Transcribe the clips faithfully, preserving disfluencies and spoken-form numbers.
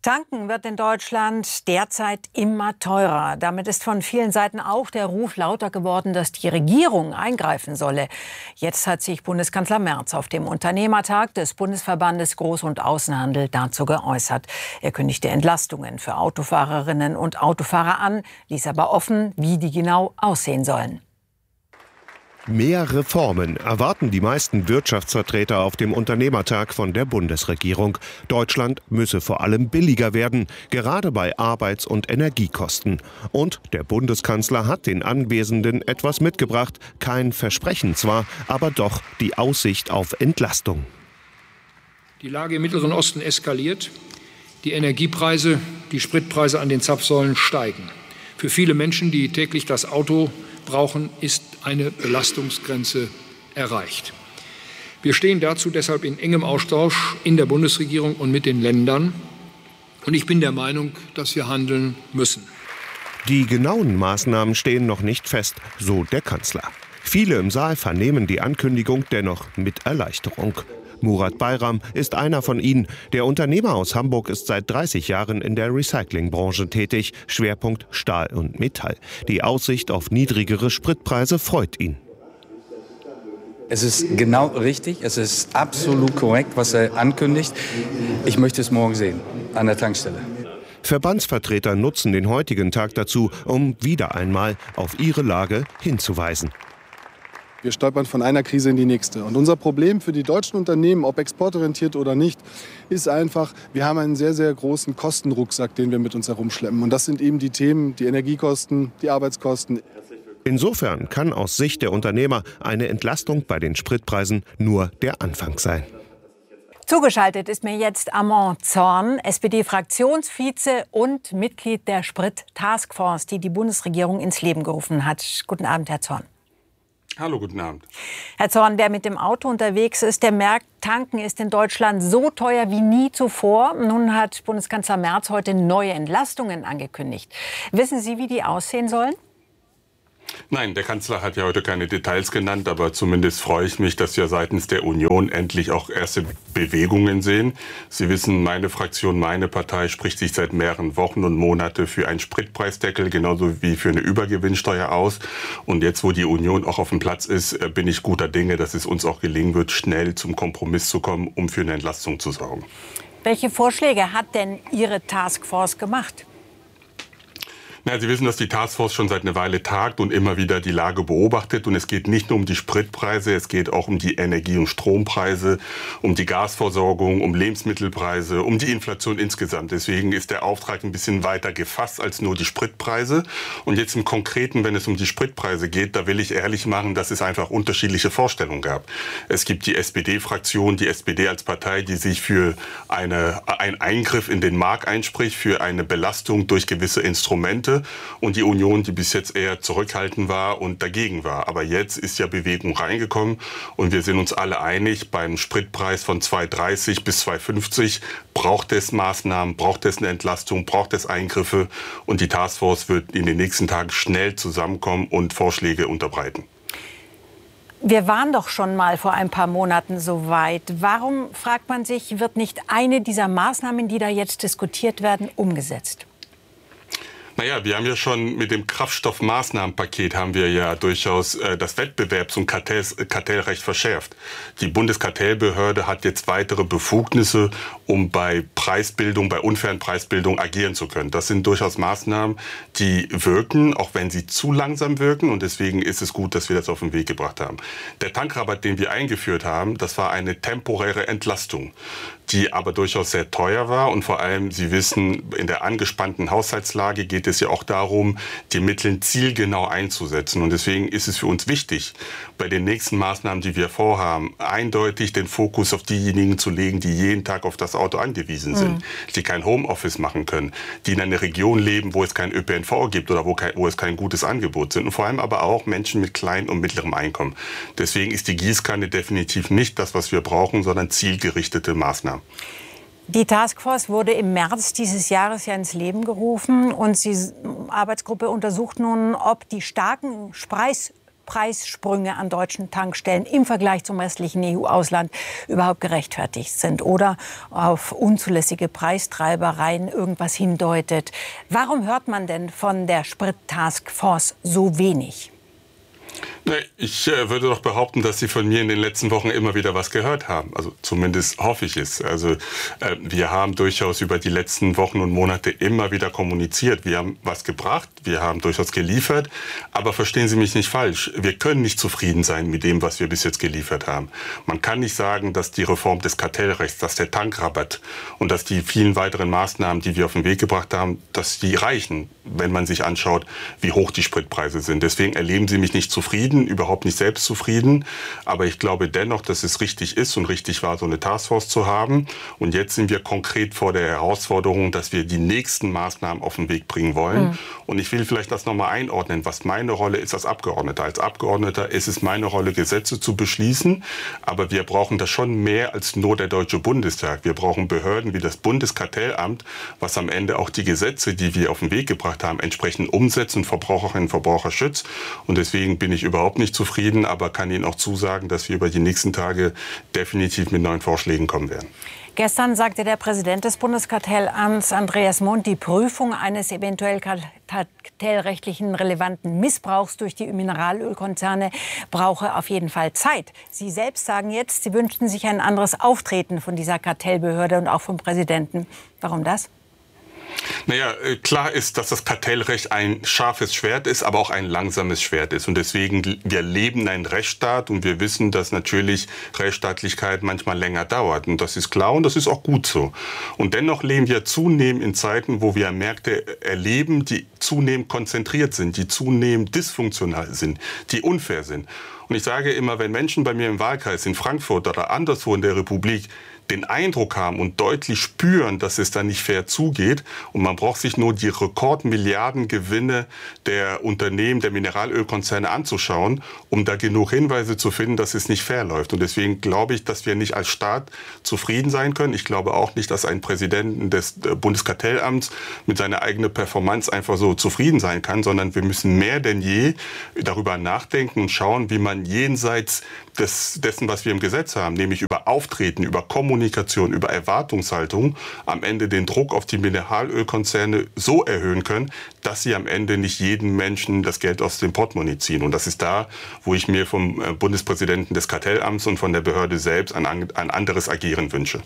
Tanken wird in Deutschland derzeit immer teurer. Damit ist von vielen Seiten auch der Ruf lauter geworden, dass die Regierung eingreifen solle. Jetzt hat sich Bundeskanzler Merz auf dem Unternehmertag des Bundesverbandes Groß- und Außenhandel dazu geäußert. Er kündigte Entlastungen für Autofahrerinnen und Autofahrer an, ließ aber offen, wie die genau aussehen sollen. Mehr Reformen erwarten die meisten Wirtschaftsvertreter auf dem Unternehmertag von der Bundesregierung. Deutschland müsse vor allem billiger werden, gerade bei Arbeits- und Energiekosten. Und der Bundeskanzler hat den Anwesenden etwas mitgebracht. Kein Versprechen zwar, aber doch die Aussicht auf Entlastung. Die Lage im Mittleren Osten eskaliert. Die Energiepreise, die Spritpreise an den Zapfsäulen steigen. Für viele Menschen, die täglich das Auto brauchen, ist eine Belastungsgrenze erreicht. Wir stehen dazu deshalb in engem Austausch in der Bundesregierung und mit den Ländern. Und ich bin der Meinung, dass wir handeln müssen. Die genauen Maßnahmen stehen noch nicht fest, so der Kanzler. Viele im Saal vernehmen die Ankündigung dennoch mit Erleichterung. Murat Bayram ist einer von ihnen. Der Unternehmer aus Hamburg ist seit dreißig Jahren in der Recyclingbranche tätig. Schwerpunkt Stahl und Metall. Die Aussicht auf niedrigere Spritpreise freut ihn. Es ist genau richtig, es ist absolut korrekt, was er ankündigt. Ich möchte es morgen sehen, an der Tankstelle. Verbandsvertreter nutzen den heutigen Tag dazu, um wieder einmal auf ihre Lage hinzuweisen. Wir stolpern von einer Krise in die nächste. Und unser Problem für die deutschen Unternehmen, ob exportorientiert oder nicht, ist einfach, wir haben einen sehr, sehr großen Kostenrucksack, den wir mit uns herumschleppen. Und das sind eben die Themen, die Energiekosten, die Arbeitskosten. Insofern kann aus Sicht der Unternehmer eine Entlastung bei den Spritpreisen nur der Anfang sein. Zugeschaltet ist mir jetzt Armand Zorn, S P D-Fraktionsvize und Mitglied der Sprit-Taskforce, die die Bundesregierung ins Leben gerufen hat. Guten Abend, Herr Zorn. Hallo, guten Abend. Herr Zorn, wer mit dem Auto unterwegs ist, der merkt, tanken ist in Deutschland so teuer wie nie zuvor. Nun hat Bundeskanzler Merz heute neue Entlastungen angekündigt. Wissen Sie, wie die aussehen sollen? Nein, der Kanzler hat ja heute keine Details genannt, aber zumindest freue ich mich, dass wir seitens der Union endlich auch erste Bewegungen sehen. Sie wissen, meine Fraktion, meine Partei spricht sich seit mehreren Wochen und Monaten für einen Spritpreisdeckel, genauso wie für eine Übergewinnsteuer aus. Und jetzt, wo die Union auch auf dem Platz ist, bin ich guter Dinge, dass es uns auch gelingen wird, schnell zum Kompromiss zu kommen, um für eine Entlastung zu sorgen. Welche Vorschläge hat denn Ihre Taskforce gemacht? Na, Sie wissen, dass die Taskforce schon seit einer Weile tagt und immer wieder die Lage beobachtet. Und es geht nicht nur um die Spritpreise, es geht auch um die Energie- und Strompreise, um die Gasversorgung, um Lebensmittelpreise, um die Inflation insgesamt. Deswegen ist der Auftrag ein bisschen weiter gefasst als nur die Spritpreise. Und jetzt im Konkreten, wenn es um die Spritpreise geht, da will ich ehrlich machen, dass es einfach unterschiedliche Vorstellungen gab. Es gibt die S P D-Fraktion, die S P D als Partei, die sich für eine, einen Eingriff in den Markt einspricht, für eine Belastung durch gewisse Instrumente. Und die Union, die bis jetzt eher zurückhaltend war und dagegen war. Aber jetzt ist ja Bewegung reingekommen und wir sind uns alle einig, beim Spritpreis von zwei dreißig bis zwei fünfzig braucht es Maßnahmen, braucht es eine Entlastung, braucht es Eingriffe. Und die Taskforce wird in den nächsten Tagen schnell zusammenkommen und Vorschläge unterbreiten. Wir waren doch schon mal vor ein paar Monaten so weit. Warum, fragt man sich, wird nicht eine dieser Maßnahmen, die da jetzt diskutiert werden, umgesetzt? Naja, wir haben ja schon mit dem Kraftstoffmaßnahmenpaket haben wir ja durchaus äh, das Wettbewerbs- und Kartells, Kartellrecht verschärft. Die Bundeskartellbehörde hat jetzt weitere Befugnisse, um bei Preisbildung, bei unfairen Preisbildung agieren zu können. Das sind durchaus Maßnahmen, die wirken, auch wenn sie zu langsam wirken. Und deswegen ist es gut, dass wir das auf den Weg gebracht haben. Der Tankrabatt, den wir eingeführt haben, das war eine temporäre Entlastung, die aber durchaus sehr teuer war. Und vor allem, Sie wissen, in der angespannten Haushaltslage geht es ja auch darum, die Mittel zielgenau einzusetzen. Und deswegen ist es für uns wichtig, bei den nächsten Maßnahmen, die wir vorhaben, eindeutig den Fokus auf diejenigen zu legen, die jeden Tag auf das Auto angewiesen sind, mhm. die kein Homeoffice machen können, die in einer Region leben, wo es kein Ö P N V gibt oder wo, kein, wo es kein gutes Angebot sind. Und vor allem aber auch Menschen mit kleinem und mittlerem Einkommen. Deswegen ist die Gießkanne definitiv nicht das, was wir brauchen, sondern zielgerichtete Maßnahmen. Die Taskforce wurde im März dieses Jahres ja ins Leben gerufen und die Arbeitsgruppe untersucht nun, ob die starken Preis, Preissprünge an deutschen Tankstellen im Vergleich zum restlichen E U-Ausland überhaupt gerechtfertigt sind oder auf unzulässige Preistreibereien irgendwas hindeutet. Warum hört man denn von der Sprit-Taskforce so wenig? Ich äh, würde doch behaupten, dass Sie von mir in den letzten Wochen immer wieder was gehört haben. Also zumindest hoffe ich es. Also äh, wir haben durchaus über die letzten Wochen und Monate immer wieder kommuniziert. Wir haben was gebracht, wir haben durchaus geliefert. Aber verstehen Sie mich nicht falsch. Wir können nicht zufrieden sein mit dem, was wir bis jetzt geliefert haben. Man kann nicht sagen, dass die Reform des Kartellrechts, dass der Tankrabatt und dass die vielen weiteren Maßnahmen, die wir auf den Weg gebracht haben, dass die reichen, wenn man sich anschaut, wie hoch die Spritpreise sind. Deswegen erleben Sie mich nicht zufrieden, überhaupt nicht selbstzufrieden. Aber ich glaube dennoch, dass es richtig ist und richtig war, so eine Taskforce zu haben. Und jetzt sind wir konkret vor der Herausforderung, dass wir die nächsten Maßnahmen auf den Weg bringen wollen. Mhm. Und ich will vielleicht das nochmal einordnen, was meine Rolle ist als Abgeordneter. Als Abgeordneter ist es meine Rolle, Gesetze zu beschließen. Aber wir brauchen das schon mehr als nur der Deutsche Bundestag. Wir brauchen Behörden wie das Bundeskartellamt, was am Ende auch die Gesetze, die wir auf den Weg gebracht haben, entsprechend umsetzt und Verbraucherinnen und Verbraucher schützt. Und deswegen bin ich überhaupt nicht zufrieden, aber kann Ihnen auch zusagen, dass wir über die nächsten Tage definitiv mit neuen Vorschlägen kommen werden. Gestern sagte der Präsident des Bundeskartellamts, Andreas Mund, die Prüfung eines eventuell kartellrechtlichen relevanten Missbrauchs durch die Mineralölkonzerne brauche auf jeden Fall Zeit. Sie selbst sagen jetzt, Sie wünschten sich ein anderes Auftreten von dieser Kartellbehörde und auch vom Präsidenten. Warum das? Naja, klar ist, dass das Kartellrecht ein scharfes Schwert ist, aber auch ein langsames Schwert ist. Und deswegen, wir leben in einem Rechtsstaat und wir wissen, dass natürlich Rechtsstaatlichkeit manchmal länger dauert. Und das ist klar und das ist auch gut so. Und dennoch leben wir zunehmend in Zeiten, wo wir Märkte erleben, die zunehmend konzentriert sind, die zunehmend dysfunktional sind, die unfair sind. Und ich sage immer, wenn Menschen bei mir im Wahlkreis in Frankfurt oder anderswo in der Republik den Eindruck haben und deutlich spüren, dass es da nicht fair zugeht. Und man braucht sich nur die Rekordmilliardengewinne der Unternehmen, der Mineralölkonzerne anzuschauen, um da genug Hinweise zu finden, dass es nicht fair läuft. Und deswegen glaube ich, dass wir nicht als Staat zufrieden sein können. Ich glaube auch nicht, dass ein Präsident des Bundeskartellamts mit seiner eigenen Performance einfach so zufrieden sein kann, sondern wir müssen mehr denn je darüber nachdenken und schauen, wie man jenseits des, dessen, was wir im Gesetz haben, nämlich über Auftreten, über Kommunikation, über Erwartungshaltung, am Ende den Druck auf die Mineralölkonzerne so erhöhen können, dass sie am Ende nicht jedem Menschen das Geld aus dem Portemonnaie ziehen. Und das ist da, wo ich mir vom Bundespräsidenten des Kartellamts und von der Behörde selbst ein, ein anderes Agieren wünsche.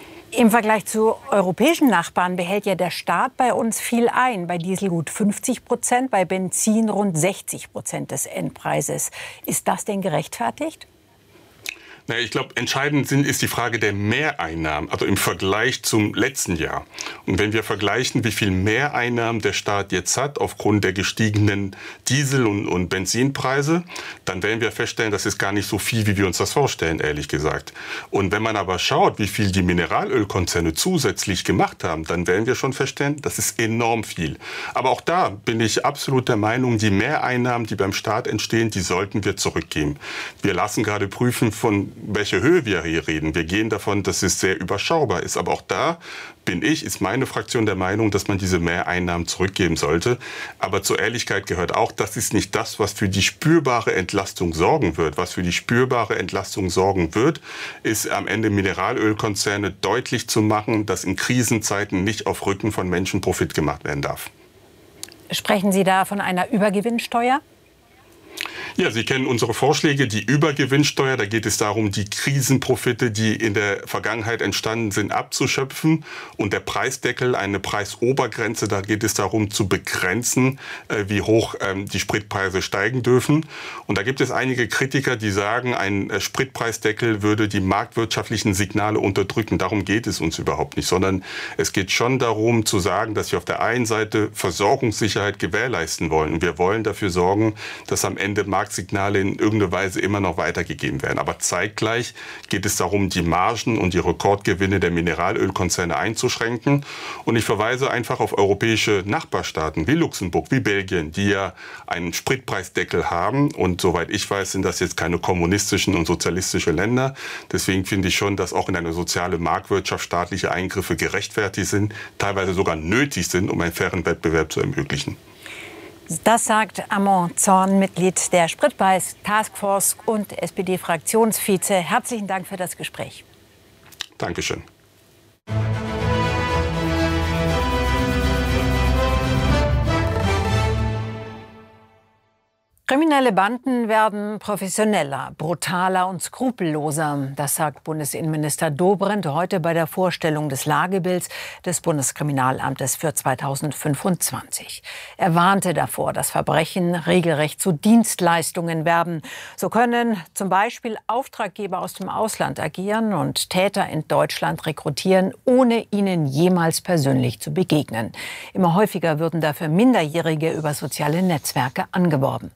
Im Vergleich zu europäischen Nachbarn behält ja der Staat bei uns viel ein. Bei Diesel gut fünfzig Prozent, bei Benzin rund sechzig Prozent des Endpreises. Ist das denn gerechtfertigt? Na, ich glaube, entscheidend sind, ist die Frage der Mehreinnahmen, also im Vergleich zum letzten Jahr. Und wenn wir vergleichen, wie viel Mehreinnahmen der Staat jetzt hat aufgrund der gestiegenen Diesel- und, und Benzinpreise, dann werden wir feststellen, das ist gar nicht so viel, wie wir uns das vorstellen, ehrlich gesagt. Und wenn man aber schaut, wie viel die Mineralölkonzerne zusätzlich gemacht haben, dann werden wir schon feststellen, das ist enorm viel. Aber auch da bin ich absolut der Meinung, die Mehreinnahmen, die beim Staat entstehen, die sollten wir zurückgeben. Wir lassen gerade prüfen, von welche Höhe wir hier reden. Wir gehen davon, dass es sehr überschaubar ist. Aber auch da bin ich, ist meine Fraktion der Meinung, dass man diese Mehreinnahmen zurückgeben sollte. Aber zur Ehrlichkeit gehört auch, das ist nicht das, was für die spürbare Entlastung sorgen wird. Was für die spürbare Entlastung sorgen wird, ist am Ende Mineralölkonzerne deutlich zu machen, dass in Krisenzeiten nicht auf Rücken von Menschen Profit gemacht werden darf. Sprechen Sie da von einer Übergewinnsteuer? Ja, Sie kennen unsere Vorschläge, die Übergewinnsteuer. Da geht es darum, die Krisenprofite, die in der Vergangenheit entstanden sind, abzuschöpfen. Und der Preisdeckel, eine Preisobergrenze, da geht es darum, zu begrenzen, wie hoch die Spritpreise steigen dürfen. Und da gibt es einige Kritiker, die sagen, ein Spritpreisdeckel würde die marktwirtschaftlichen Signale unterdrücken. Darum geht es uns überhaupt nicht, sondern es geht schon darum, zu sagen, dass wir auf der einen Seite Versorgungssicherheit gewährleisten wollen. Und wir wollen dafür sorgen, dass am Ende Marktsignale in irgendeiner Weise immer noch weitergegeben werden. Aber zeitgleich geht es darum, die Margen und die Rekordgewinne der Mineralölkonzerne einzuschränken. Und ich verweise einfach auf europäische Nachbarstaaten wie Luxemburg, wie Belgien, die ja einen Spritpreisdeckel haben. Und soweit ich weiß, sind das jetzt keine kommunistischen und sozialistischen Länder. Deswegen finde ich schon, dass auch in einer sozialen Marktwirtschaft staatliche Eingriffe gerechtfertigt sind, teilweise sogar nötig sind, um einen fairen Wettbewerb zu ermöglichen. Das sagt Amon Zorn, Mitglied der Spritpreis-Taskforce und S P D-Fraktionsvize. Herzlichen Dank für das Gespräch. Dankeschön. Kriminelle Banden werden professioneller, brutaler und skrupelloser. Das sagt Bundesinnenminister Dobrindt heute bei der Vorstellung des Lagebilds des Bundeskriminalamtes für zweitausendfünfundzwanzig. Er warnte davor, dass Verbrechen regelrecht zu Dienstleistungen werden. So können zum Beispiel Auftraggeber aus dem Ausland agieren und Täter in Deutschland rekrutieren, ohne ihnen jemals persönlich zu begegnen. Immer häufiger würden dafür Minderjährige über soziale Netzwerke angeworben.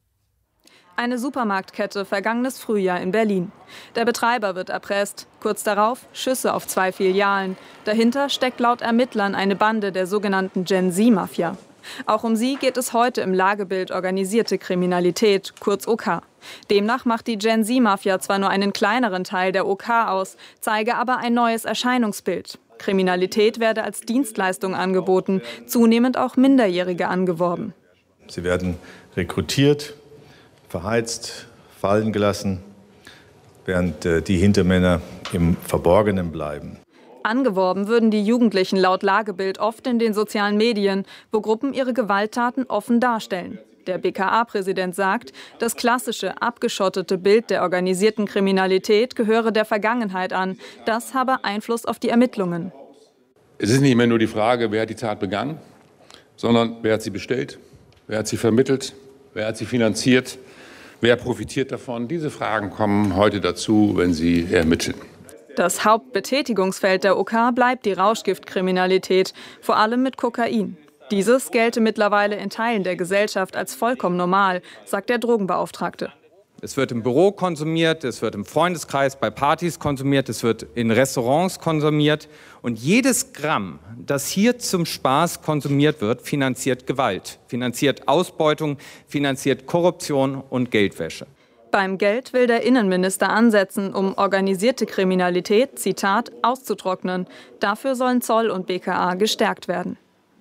Eine Supermarktkette vergangenes Frühjahr in Berlin. Der Betreiber wird erpresst. Kurz darauf Schüsse auf zwei Filialen. Dahinter steckt laut Ermittlern eine Bande der sogenannten Gen-Z-Mafia. Auch um sie geht es heute im Lagebild Organisierte Kriminalität, kurz O K. Demnach macht die Gen-Z-Mafia zwar nur einen kleineren Teil der O K aus, zeige aber ein neues Erscheinungsbild. Kriminalität werde als Dienstleistung angeboten, zunehmend auch Minderjährige angeworben. Sie werden rekrutiert, verheizt, fallen gelassen, während äh, die Hintermänner im Verborgenen bleiben. Angeworben würden die Jugendlichen laut Lagebild oft in den sozialen Medien, wo Gruppen ihre Gewalttaten offen darstellen. Der B K A-Präsident sagt, das klassische, abgeschottete Bild der organisierten Kriminalität gehöre der Vergangenheit an. Das habe Einfluss auf die Ermittlungen. Es ist nicht mehr nur die Frage, wer hat die Tat begangen, sondern wer hat sie bestellt, wer hat sie vermittelt, wer hat sie finanziert. Wer profitiert davon? Diese Fragen kommen heute dazu, wenn Sie ermitteln. Das Hauptbetätigungsfeld der O K bleibt die Rauschgiftkriminalität, vor allem mit Kokain. Dieses gelte mittlerweile in Teilen der Gesellschaft als vollkommen normal, sagt der Drogenbeauftragte. Es wird im Büro konsumiert, es wird im Freundeskreis bei Partys konsumiert, es wird in Restaurants konsumiert. Und jedes Gramm, das hier zum Spaß konsumiert wird, finanziert Gewalt, finanziert Ausbeutung, finanziert Korruption und Geldwäsche. Beim Geld will der Innenminister ansetzen, um organisierte Kriminalität, Zitat, auszutrocknen. Dafür sollen Zoll und B K A gestärkt werden.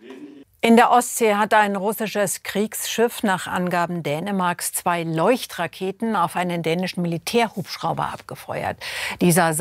In der Ostsee hat ein russisches Kriegsschiff nach Angaben Dänemarks zwei Leuchtraketen auf einen dänischen Militärhubschrauber abgefeuert. Dieser